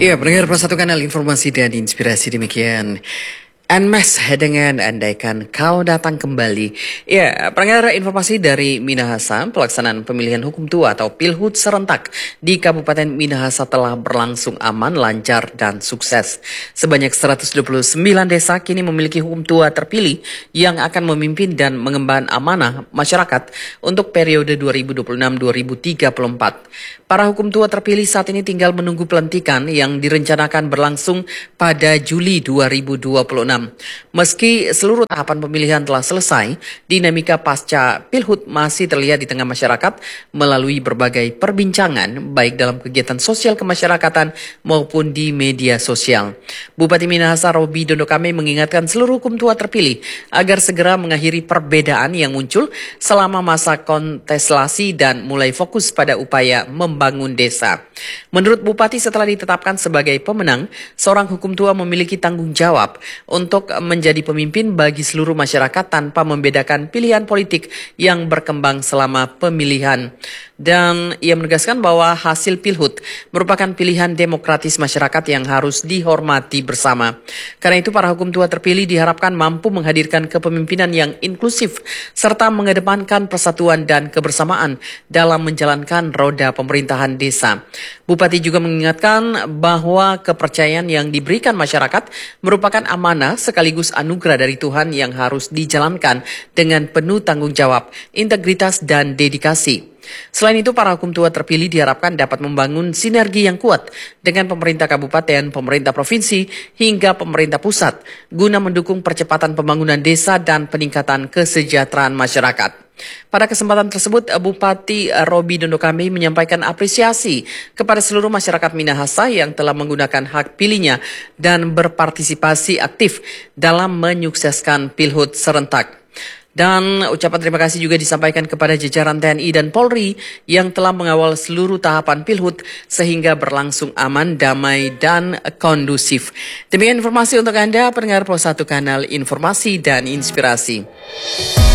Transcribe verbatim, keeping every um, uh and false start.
Iya, pendengar Pro satu Kanal Informasi dan Inspirasi demikian. Anmes dengan andaikan kau datang kembali. Ya, pendengar informasi dari Minahasa, pelaksanaan pemilihan hukum tua atau Pilhut serentak di Kabupaten Minahasa telah berlangsung aman, lancar, dan sukses. Sebanyak seratus dua puluh sembilan desa kini memiliki hukum tua terpilih yang akan memimpin dan mengemban amanah masyarakat untuk periode dua ribu dua puluh enam sampai dua ribu tiga puluh empat. Para hukum tua terpilih saat ini tinggal menunggu pelantikan yang direncanakan berlangsung pada Juli dua ribu dua puluh enam. Meski seluruh tahapan pemilihan telah selesai, dinamika pasca Pilhut masih terlihat di tengah masyarakat melalui berbagai perbincangan baik dalam kegiatan sosial kemasyarakatan maupun di media sosial. Bupati Minahasa Robi Dondokame mengingatkan seluruh hukum tua terpilih agar segera mengakhiri perbedaan yang muncul selama masa kontestasi dan mulai fokus pada upaya membangun desa. Menurut Bupati, setelah ditetapkan sebagai pemenang, seorang hukum tua memiliki tanggung jawab untuk menjadi pemimpin bagi seluruh masyarakat tanpa membedakan pilihan politik yang berkembang selama pemilihan. Dan ia menegaskan bahwa hasil Pilhut merupakan pilihan demokratis masyarakat yang harus dihormati bersama. Karena itu para hukum tua terpilih diharapkan mampu menghadirkan kepemimpinan yang inklusif serta mengedepankan persatuan dan kebersamaan dalam menjalankan roda pemerintahan desa. Bupati juga mengingatkan bahwa kepercayaan yang diberikan masyarakat merupakan amanah sekaligus anugerah dari Tuhan yang harus dijalankan dengan penuh tanggung jawab, integritas, dan dedikasi. Selain itu, para hukum tua terpilih diharapkan dapat membangun sinergi yang kuat dengan pemerintah kabupaten, pemerintah provinsi, hingga pemerintah pusat guna mendukung percepatan pembangunan desa dan peningkatan kesejahteraan masyarakat. Pada kesempatan tersebut, Bupati Robi Dondokame menyampaikan apresiasi kepada seluruh masyarakat Minahasa yang telah menggunakan hak pilihnya dan berpartisipasi aktif dalam menyukseskan Pilhut serentak. Dan ucapan terima kasih juga disampaikan kepada jajaran T N I dan Polri yang telah mengawal seluruh tahapan Pilhut sehingga berlangsung aman, damai, dan kondusif. Demikian informasi untuk Anda, pendengar Pro satu Kanal Informasi dan Inspirasi.